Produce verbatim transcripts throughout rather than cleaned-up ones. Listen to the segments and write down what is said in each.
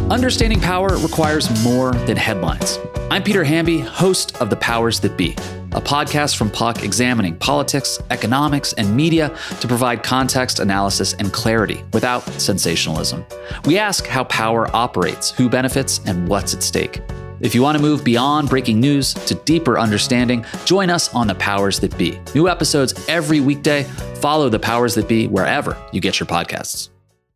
Understanding power requires more than headlines. I'm Peter Hamby, host of The Powers That Be, a podcast from P U C examining politics, economics, and media to provide context, analysis, and clarity without sensationalism. We ask how power operates, who benefits, and what's at stake. If you want to move beyond breaking news to deeper understanding, join us on The Powers That Be. New episodes every weekday. Follow The Powers That Be wherever you get your podcasts.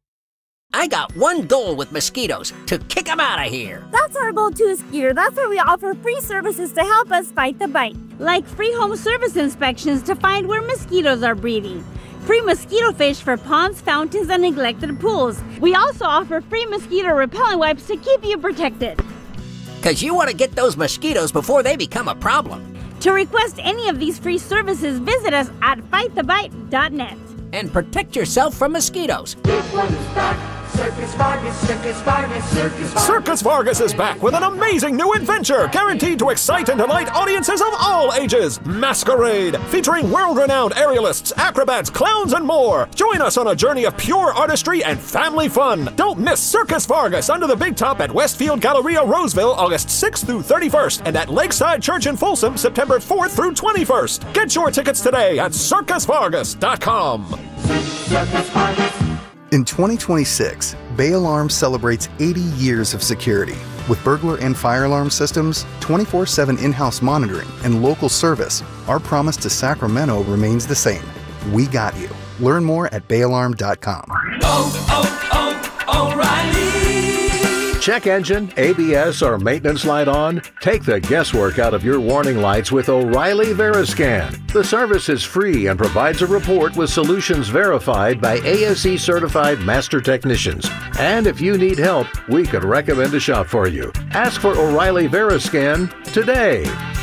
I got one goal with mosquitoes, to kick them out of here. That's our goal too, Skeeter. That's why we offer free services to help us fight the bite. Like free home service inspections to find where mosquitoes are breeding. Free mosquito fish for ponds, fountains, and neglected pools. We also offer free mosquito repellent wipes to keep you protected. Because you want to get those mosquitoes before they become a problem. To request any of these free services, visit us at fight the bite dot net. And protect yourself from mosquitoes. This one is back. Circus Vargas, Circus Vargas, Circus Vargas. Circus Vargas is back with an amazing new adventure, guaranteed to excite and delight audiences of all ages. Masquerade, featuring world-renowned aerialists, acrobats, clowns, and more. Join us on a journey of pure artistry and family fun. Don't miss Circus Vargas under the big top at Westfield Galleria, Roseville, August sixth through thirty-first, and at Lakeside Church in Folsom, September fourth through twenty-first. Get your tickets today at circus vargas dot com. Circus Vargas. In twenty twenty-six, Bay Alarm celebrates eighty years of security. With burglar and fire alarm systems, twenty-four seven in-house monitoring, and local service, our promise to Sacramento remains the same. We got you. Learn more at bay alarm dot com. Oh, oh, oh, O'Reilly! Check engine, A B S, or maintenance light on? Take the guesswork out of your warning lights with O'Reilly Veriscan. The service is free and provides a report with solutions verified by A S E certified master technicians. And if you need help, we could recommend a shop for you. Ask for O'Reilly Veriscan today.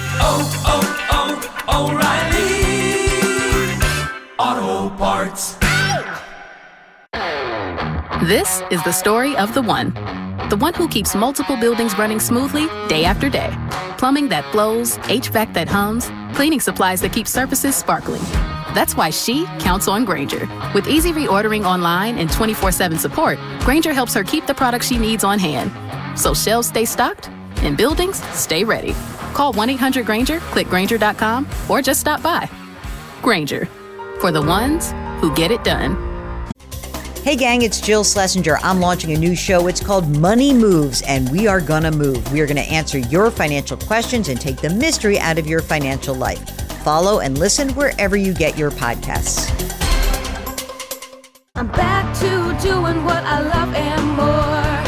Oh, oh, oh, O'Reilly Auto Parts. This is the story of the one. The one who keeps multiple buildings running smoothly day after day. Plumbing that flows, H V A C that hums, cleaning supplies that keep surfaces sparkling. That's why she counts on Grainger. With easy reordering online and twenty-four seven support, Grainger helps her keep the products she needs on hand. So shelves stay stocked and buildings stay ready. Call one eight hundred Grainger, click Grainger dot com, or just stop by. Grainger, for the ones who get it done. Hey gang, it's Jill Schlesinger. I'm launching a new show. It's called Money Moves, and we are gonna move. We are gonna answer your financial questions and take the mystery out of your financial life. Follow and listen wherever you get your podcasts. I'm back to doing what I love and more,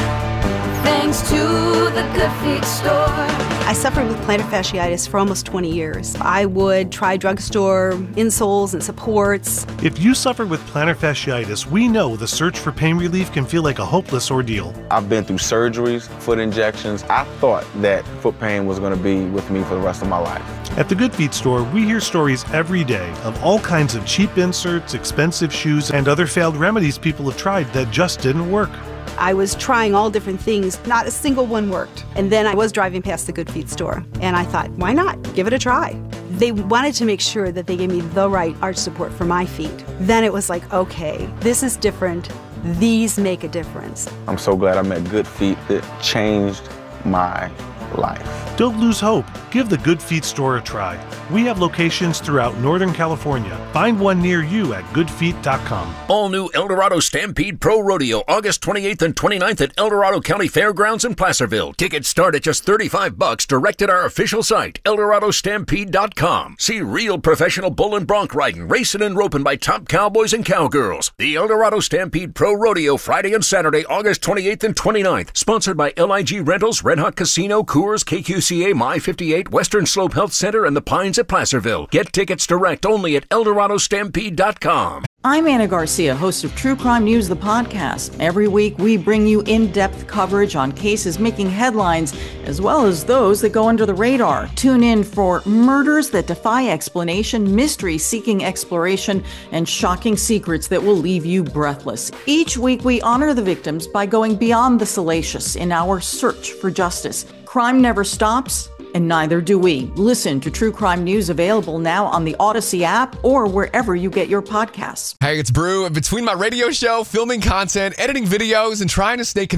thanks to the Good Feet store. I suffered with plantar fasciitis for almost twenty years. I would try drugstore insoles and supports. If you suffered with plantar fasciitis, we know the search for pain relief can feel like a hopeless ordeal. I've been through surgeries, foot injections. I thought that foot pain was going to be with me for the rest of my life. At the Good Feet store, we hear stories every day of all kinds of cheap inserts, expensive shoes, and other failed remedies people have tried that just didn't work. I was trying all different things. Not a single one worked. And then I was driving past the Good Feet store, and I thought, why not? Give it a try. They wanted to make sure that they gave me the right arch support for my feet. Then it was like, okay, this is different. These make a difference. I'm so glad I met Good Feet. It changed my life. Don't lose hope. Give the Good Feet store a try. We have locations throughout Northern California. Find one near you at good feet dot com. All new El Dorado Stampede Pro Rodeo, August twenty-eighth and twenty-ninth at El Dorado County Fairgrounds in Placerville. Tickets start at just thirty-five bucks direct at our official site, el dorado stampede dot com. See real professional bull and bronc riding, racing and roping by top cowboys and cowgirls. The El Dorado Stampede Pro Rodeo, Friday and Saturday, August twenty-eighth and twenty-ninth. Sponsored by L I G Rentals, Red Hot Casino, Coors, K Q C A, My fifty-eight, Western Slope Health Center, and the Pines at Placerville. Get tickets direct only at el dorado stampede dot com. I'm Anna Garcia, host of True Crime News, the podcast. Every week, we bring you in-depth coverage on cases making headlines, as well as those that go under the radar. Tune in for murders that defy explanation, mystery seeking exploration, and shocking secrets that will leave you breathless. Each week, we honor the victims by going beyond the salacious in our search for justice. Crime never stops, and neither do we. Listen to True Crime News, available now on the Odyssey app or wherever you get your podcasts. Hey, it's Brew. Between my radio show, filming content, editing videos, and trying to stay connected